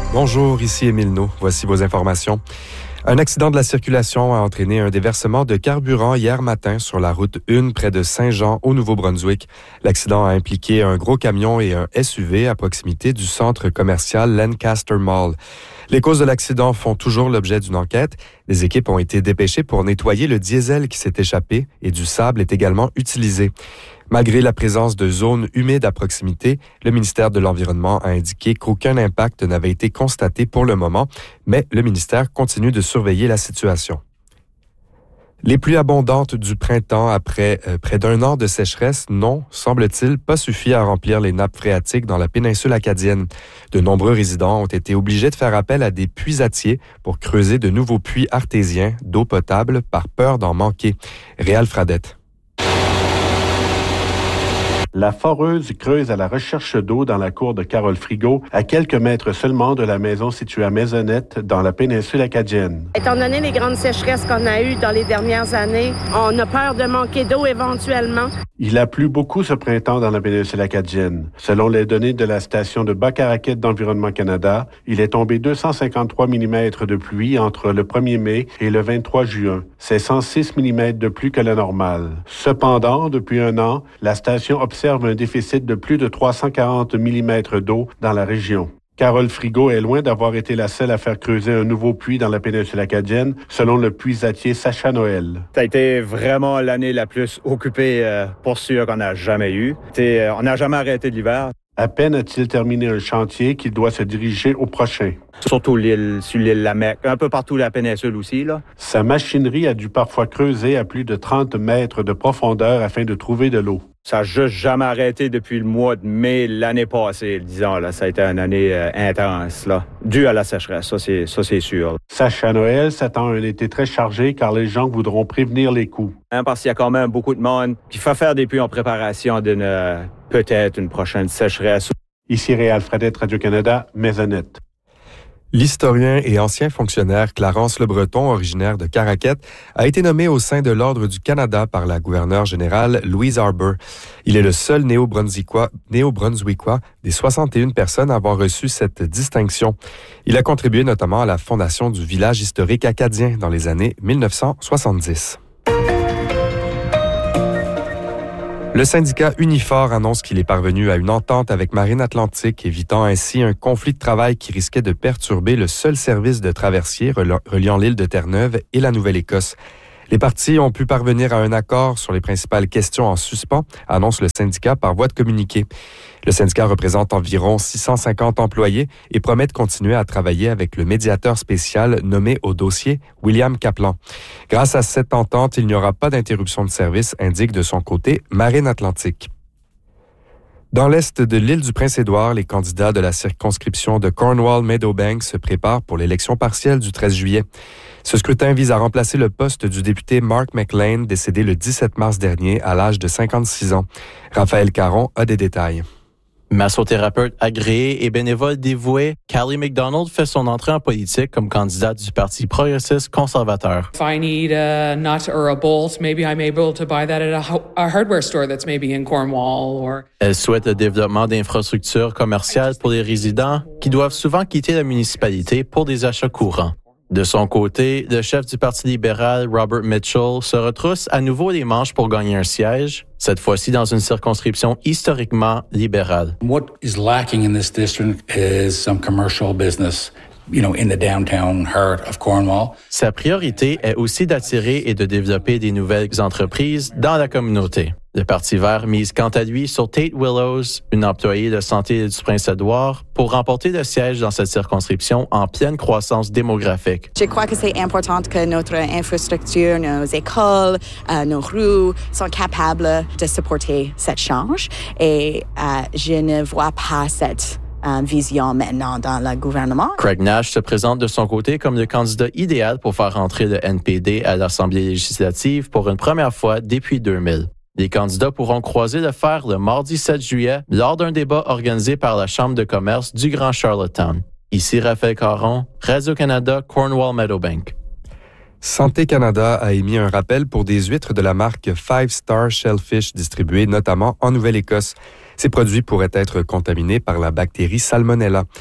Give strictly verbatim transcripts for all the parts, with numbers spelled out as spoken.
Bonjour, ici Émile Naud. Voici vos informations. Un accident de la circulation a entraîné un déversement de carburant hier matin sur la route un près de Saint-Jean au Nouveau-Brunswick. L'accident a impliqué un gros camion et un S U V à proximité du centre commercial Lancaster Mall. Les causes de l'accident font toujours l'objet d'une enquête. Les équipes ont été dépêchées pour nettoyer le diesel qui s'est échappé et du sable est également utilisé. Malgré la présence de zones humides à proximité, le ministère de l'Environnement a indiqué qu'aucun impact n'avait été constaté pour le moment, mais le ministère continue de surveiller la situation. Les pluies abondantes du printemps après euh, près d'un an de sécheresse n'ont, semble-t-il, pas suffi à remplir les nappes phréatiques dans la péninsule acadienne. De nombreux résidents ont été obligés de faire appel à des puisatiers pour creuser de nouveaux puits artésiens d'eau potable par peur d'en manquer. Réal Fradette. La foreuse creuse à la recherche d'eau dans la cour de Carole Frigo, à quelques mètres seulement de la maison située à Maisonnette, dans la péninsule acadienne. Étant donné les grandes sécheresses qu'on a eues dans les dernières années, on a peur de manquer d'eau éventuellement. Il a plu beaucoup ce printemps dans la péninsule acadienne. Selon les données de la station de Bas-Caraquette d'Environnement Canada, il est tombé deux cent cinquante-trois millimètres de pluie entre le premier mai et le vingt-trois juin. C'est cent six millimètres de plus que la normale. Cependant, depuis un an, la station observe un déficit de plus de trois cent quarante millimètres d'eau dans la région. Carole Frigo est loin d'avoir été la seule à faire creuser un nouveau puits dans la péninsule acadienne, selon le puisatier Sacha Noël. Ça a été vraiment l'année la plus occupée euh, pour sûr qu'on n'a jamais eue. Euh, on n'a jamais arrêté de l'hiver. À peine a-t-il terminé un chantier qu'il doit se diriger au prochain. Surtout l'île, sur l'île Lamec, un peu partout la péninsule aussi, là. Sa machinerie a dû parfois creuser à plus de trente mètres de profondeur afin de trouver de l'eau. Ça n'a juste jamais arrêté depuis le mois de mai l'année passée, disons. Là. Ça a été une année euh, intense, là, due à la sécheresse, ça c'est, ça, c'est sûr. Sacha Noël s'attend à un été très chargé car les gens voudront prévenir les coûts. Hein, parce qu'il y a quand même beaucoup de monde qui fait faire des puits en préparation d'une euh, peut-être une prochaine sécheresse. Ici Réal Fradette, Radio-Canada, Maisonnette. L'historien et ancien fonctionnaire Clarence Lebreton, originaire de Caraquette, a été nommé au sein de l'Ordre du Canada par la gouverneure générale Louise Arbour. Il est le seul néo-brunswickois, néo-brunswickois des soixante et une personnes à avoir reçu cette distinction. Il a contribué notamment à la fondation du village historique acadien dans les années dix-neuf cent soixante-dix. Le syndicat Unifor annonce qu'il est parvenu à une entente avec Marine Atlantique, évitant ainsi un conflit de travail qui risquait de perturber le seul service de traversier reliant l'île de Terre-Neuve et la Nouvelle-Écosse. Les parties ont pu parvenir à un accord sur les principales questions en suspens, annonce le syndicat par voie de communiqué. Le syndicat représente environ six cent cinquante employés et promet de continuer à travailler avec le médiateur spécial nommé au dossier, William Kaplan. Grâce à cette entente, il n'y aura pas d'interruption de service, indique de son côté Marine Atlantique. Dans l'est de l'île du Prince-Édouard, les candidats de la circonscription de Cornwall-Meadowbank se préparent pour l'élection partielle du treize juillet. Ce scrutin vise à remplacer le poste du député Mark McLean, décédé le dix-sept mars dernier à l'âge de cinquante-six ans. Raphaël Caron a des détails. Massothérapeute agréée et bénévole dévouée, Callie McDonald fait son entrée en politique comme candidate du Parti progressiste conservateur. If I need a nut or a bolt, maybe I'm able to buy that at a, ho- a hardware store that's maybe in Cornwall or... Elle souhaite le développement d'infrastructures commerciales pour les résidents qui doivent souvent quitter la municipalité pour des achats courants. De son côté, le chef du Parti libéral, Robert Mitchell, se retrousse à nouveau les manches pour gagner un siège, cette fois-ci dans une circonscription historiquement libérale. What is lacking in this district is some commercial business, you know, in the downtown heart of Cornwall. Sa priorité est aussi d'attirer et de développer des nouvelles entreprises dans la communauté. Le Parti vert mise quant à lui sur Tate Willows, une employée de santé du Prince-Édouard, pour remporter le siège dans cette circonscription en pleine croissance démographique. Je crois que c'est important que notre infrastructure, nos écoles, euh, nos rues sont capables de supporter cette change et euh, je ne vois pas cette euh, vision maintenant dans le gouvernement. Craig Nash se présente de son côté comme le candidat idéal pour faire entrer le N P D à l'Assemblée législative pour une première fois depuis deux mille. Les candidats pourront croiser le fer le mardi sept juillet lors d'un débat organisé par la Chambre de commerce du Grand Charlottetown. Ici Raphaël Caron, Radio-Canada, Cornwall-Meadowbank. Santé Canada a émis un rappel pour des huîtres de la marque Five Star Shellfish distribuées notamment en Nouvelle-Écosse. Ces produits pourraient être contaminés par la bactérie Salmonella.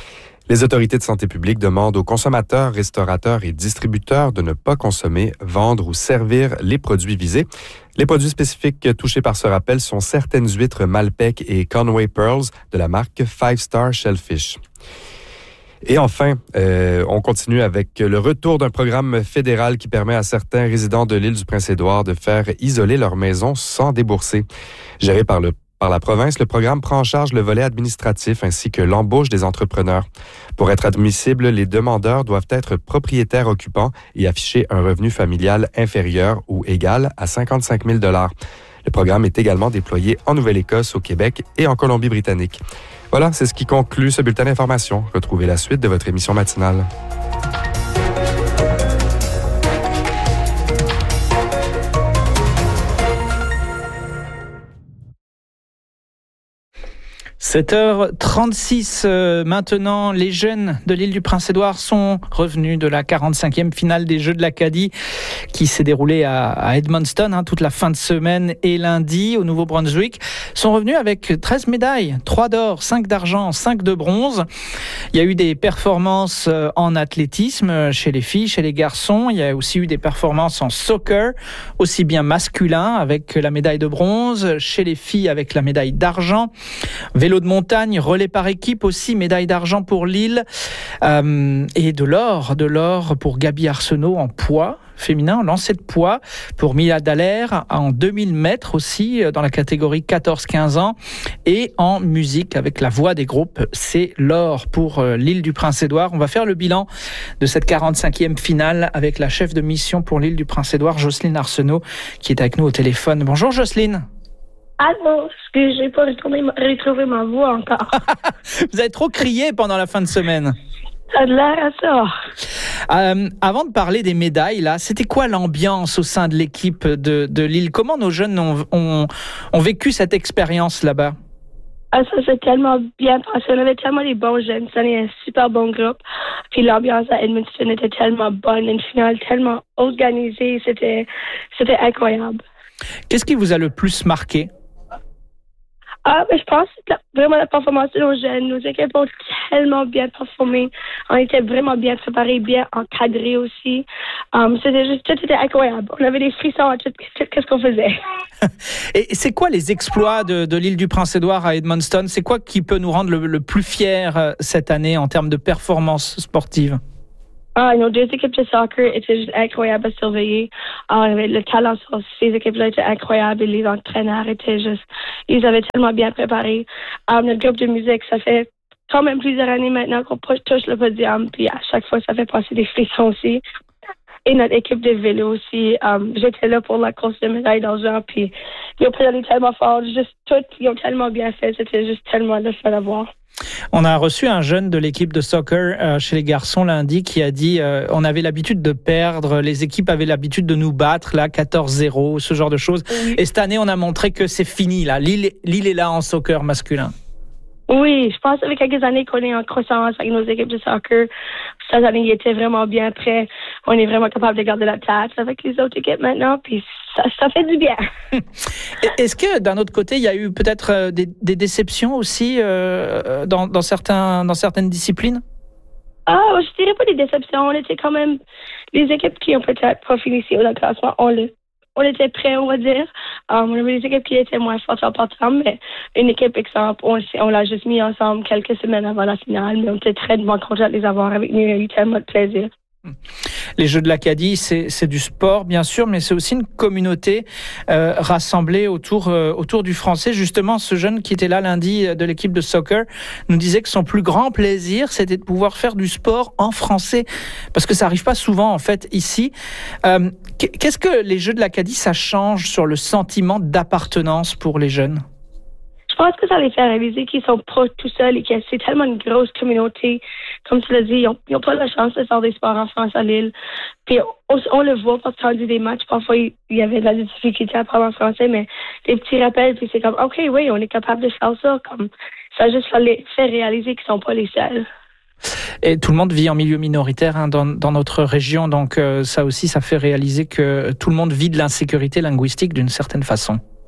Les autorités de santé publique demandent aux consommateurs, restaurateurs et distributeurs de ne pas consommer, vendre ou servir les produits visés. Les produits spécifiques touchés par ce rappel sont certaines huîtres Malpec et Conway Pearls de la marque Five Star Shellfish. Et enfin, euh, on continue avec le retour d'un programme fédéral qui permet à certains résidents de l'île du Prince-Édouard de faire isoler leur maison sans débourser. Géré par le Par la province, le programme prend en charge le volet administratif ainsi que l'embauche des entrepreneurs. Pour être admissibles, les demandeurs doivent être propriétaires occupants et afficher un revenu familial inférieur ou égal à cinquante-cinq mille dollars. Le programme est également déployé en Nouvelle-Écosse, au Québec et en Colombie-Britannique. Voilà, c'est ce qui conclut ce bulletin d'information. Retrouvez la suite de votre émission matinale. sept heures trente-six, euh, maintenant, les jeunes de l'île du Prince-Édouard sont revenus de la quarante-cinquième finale des Jeux de l'Acadie qui s'est déroulée à, à Edmundston hein, toute la fin de semaine et lundi au Nouveau-Brunswick. Sont revenus avec treize médailles, trois d'or, cinq d'argent, cinq de bronze. Il y a eu des performances en athlétisme chez les filles, chez les garçons. Il y a aussi eu des performances en soccer, aussi bien masculin avec la médaille de bronze, chez les filles avec la médaille d'argent. Vélo de montagne, relais par équipe aussi, médaille d'argent pour Lille euh, et de l'or, de l'or pour Gabi Arsenault en poids féminin, en lancer de poids pour Mila Dallaire en deux mille mètres aussi dans la catégorie quatorze quinze ans et en musique avec la voix des groupes, c'est l'or pour l'île du Prince-Édouard. On va faire le bilan de cette quarante-cinquième finale avec la chef de mission pour l'île du Prince-Édouard, Jocelyne Arsenault, qui est avec nous au téléphone. Bonjour Jocelyne. Allô, excusez, j'ai pas retourné, retrouvé ma voix encore. Vous avez trop crié pendant la fin de semaine. Ça a l'air à ça. Euh, avant de parler des médailles, là, c'était quoi l'ambiance au sein de l'équipe de, de Lille? Comment nos jeunes ont, ont, ont vécu cette expérience là-bas? Ah, ça s'est tellement bien passé. On avait tellement des bons jeunes. C'était un super bon groupe. Puis l'ambiance à Edmundston était tellement bonne. Une finale tellement organisée. C'était, c'était incroyable. Qu'est-ce qui vous a le plus marqué? Ah, mais je pense que la, vraiment la performance de nos jeunes. Nos équipes ont tellement bien performé. On était vraiment bien préparés, bien encadrés aussi. Um, c'était juste, tout était incroyable. On avait des frissons à tout, tout, tout ce qu'on faisait. Et c'est quoi les exploits de, de l'île du Prince-Édouard à Edmundston? C'est quoi qui peut nous rendre le, le plus fiers cette année en termes de performance sportive? Ah, nos deux équipes de soccer étaient juste incroyables à surveiller. Ah, le talent sur ces équipes-là était incroyable et les entraîneurs étaient juste, ils avaient tellement bien préparé. Ah, notre groupe de musique, ça fait quand même plusieurs années maintenant qu'on touche le podium, puis à chaque fois, ça fait passer des frissons aussi. Et notre équipe de vélo aussi, um, j'étais là pour la course de médaille d'argent, puis ils ont pédalé tellement fort, juste tout, ils ont tellement bien fait, c'était juste tellement le fun à voir. On a reçu un jeune de l'équipe de soccer euh, chez les garçons lundi qui a dit euh, on avait l'habitude de perdre, les équipes avaient l'habitude de nous battre, là, quatorze zéro, ce genre de choses. Oui. Et cette année, on a montré que c'est fini, là. Lille, Lille est là en soccer masculin. Oui, je pense que ça fait quelques années qu'on est en croissance avec nos équipes de soccer. Cette année, ils étaient vraiment bien prêts. On est vraiment capable de garder la tête avec les autres équipes maintenant, puis ça, ça fait du bien. Est-ce que, d'un autre côté, il y a eu peut-être des, des déceptions aussi euh, dans, dans, certains, dans certaines disciplines? Ah, je dirais pas des déceptions. On était quand même... Les équipes qui ont peut-être pas fini ici au classement, on le... On était prêts, on va dire. Um, on avait des équipes qui étaient moins fortes en partant, mais une équipe, exemple, on, on l'a juste mis ensemble quelques semaines avant la finale, mais on était très contents de les avoir avec nous. Il y a eu tellement de plaisir. Les Jeux de l'Acadie, c'est, c'est du sport, bien sûr, mais c'est aussi une communauté euh, rassemblée autour, euh, autour du français. Justement, ce jeune qui était là lundi de l'équipe de soccer nous disait que son plus grand plaisir, c'était de pouvoir faire du sport en français, parce que ça n'arrive pas souvent, en fait, ici. Euh, qu'est-ce que les Jeux de l'Acadie, ça change sur le sentiment d'appartenance pour les jeunes? Je pense que ça les fait réaliser qu'ils sont pas tout seuls et que c'est tellement une grosse communauté. Comme tu l'as dit, ils n'ont pas la chance de faire des sports en France à Lille. Puis on, on le voit parce qu'on dit des matchs, parfois il y avait de la difficulté à parler en français, mais des petits rappels, puis c'est comme, OK, oui, on est capable de faire ça. Comme, ça juste les fait réaliser qu'ils sont pas les seuls. Et tout le monde vit en milieu minoritaire hein, dans, dans notre région, donc euh, ça aussi, ça fait réaliser que tout le monde vit de l'insécurité linguistique d'une certaine façon.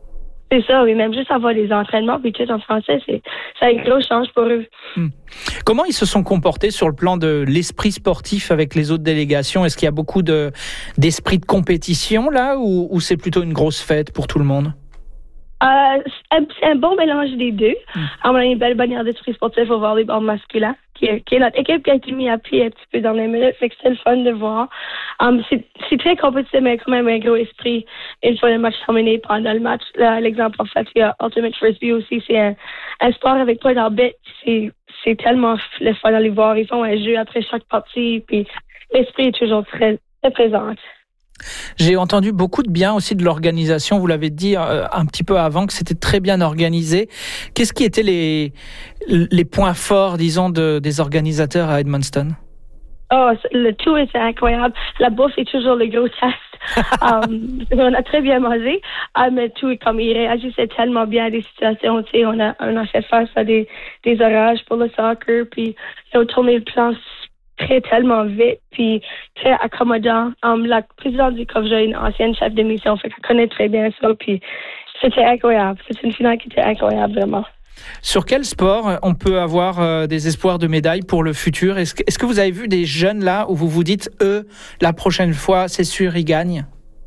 C'est ça, oui, même juste avoir des entraînements puis tout en français, c'est, ça a une grosse chance pour eux. Hmm. Comment ils se sont comportés sur le plan de l'esprit sportif avec les autres délégations? Est-ce qu'il y a beaucoup de, d'esprit de compétition là ou, ou c'est plutôt une grosse fête pour tout le monde? Euh, c'est un bon mélange des deux. Mm. On a une belle bannière d'esprit sportif au volleyball masculin, qui est, qui est notre équipe qui a été mise à pied un petit peu dans les minutes, fait que c'est le fun de voir. Um, c'est, c'est très compétitif, mais quand même un gros esprit. Une fois le match terminé, pendant le match, là, l'exemple en fait, il y a Ultimate Frisbee aussi, c'est un, un sport avec pas d'arbitre. C'est, c'est tellement le fun d'aller voir. Ils font un jeu après chaque partie, puis l'esprit est toujours très, très présent. J'ai entendu beaucoup de bien aussi de l'organisation. Vous l'avez dit euh, un petit peu avant que c'était très bien organisé. Qu'est-ce qui étaient les, les points forts, disons, de, des organisateurs à Edmundston? Oh, le tout était incroyable. La bouffe est toujours le gros test. um, on a très bien mangé, um, mais tout comme il réagissait tellement bien à des situations. Tu sais, on a, on a fait face à des, des orages pour le soccer, puis ils ont tourné le plan très tellement vite, puis très accommodant. Um, la présidente du C O V J A est une ancienne chef de mission, fait qu'elle connaît très bien ça, puis c'était incroyable. C'était une finale qui était incroyable, vraiment. Sur quel sport on peut avoir euh, des espoirs de médailles pour le futur? Est-ce que, est-ce que vous avez vu des jeunes là où vous vous dites, eux, la prochaine fois, c'est sûr, ils gagnent?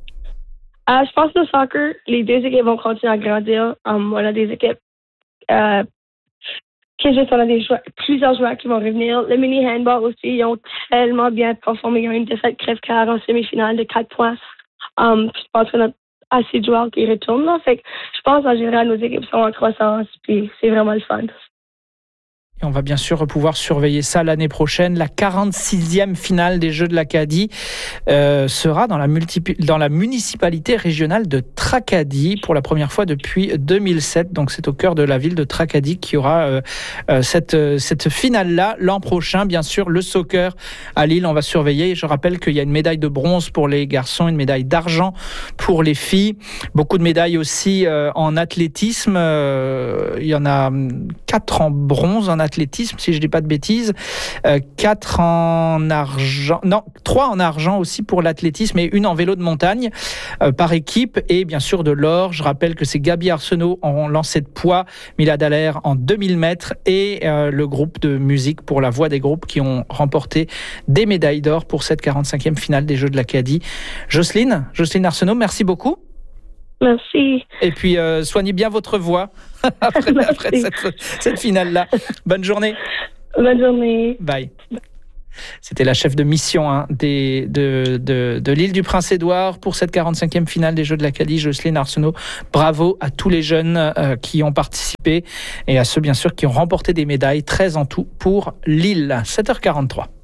Uh, je pense que le soccer, les deux équipes vont continuer à grandir. Um, on a des équipes euh, qui juste, on a des joueurs, plusieurs joueurs qui vont revenir. Le mini handball aussi, ils ont tellement bien performé. Ils ont une défaite crève-cœur en semi-finale de quatre points. Um, je pense qu'on a assez de joueurs qui retournent là. Fait que je pense en général nos équipes sont en croissance, puis c'est vraiment le fun. Et on va bien sûr pouvoir surveiller ça l'année prochaine. La quarante-sixième finale des Jeux de l'Acadie euh, sera dans la, multi- dans la municipalité régionale de Tracadie pour la première fois depuis deux mille sept. Donc c'est au cœur de la ville de Tracadie qu'il y aura euh, euh, cette, euh, cette finale-là l'an prochain. Bien sûr, le soccer à Lille, on va surveiller. Je rappelle qu'il y a une médaille de bronze pour les garçons, une médaille d'argent pour les filles. Beaucoup de médailles aussi euh, en athlétisme. Euh, il y en a quatre en bronze en athlétisme. athlétisme, si je ne dis pas de bêtises, euh, quatre en argent, non, trois en argent aussi pour l'athlétisme et une en vélo de montagne euh, par équipe et bien sûr de l'or. Je rappelle que c'est Gabi Arsenault en lancer de poids, Mila Dallaire en deux mille mètres et euh, le groupe de musique pour la voix des groupes qui ont remporté des médailles d'or pour cette quarante-cinquième finale des Jeux de l'Acadie. Jocelyne, Jocelyne Arsenault, merci beaucoup. Merci. Et puis, euh, soignez bien votre voix après, après cette, cette finale-là. Bonne journée. Bonne journée. Bye. C'était la chef de mission hein, des, de, de, de l'île du Prince-Édouard pour cette quarante-cinquième finale des Jeux de l'Acadie. Jocelyne Arsenault, bravo à tous les jeunes euh, qui ont participé et à ceux, bien sûr, qui ont remporté des médailles, treize en tout pour l'île. sept heures quarante-trois.